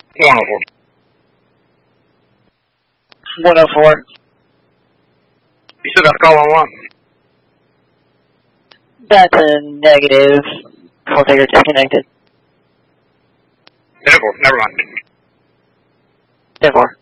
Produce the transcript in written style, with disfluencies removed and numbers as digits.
104. 104. You still got the call on one. That's a negative. Call taker disconnected. 10-4, never mind. 10-4.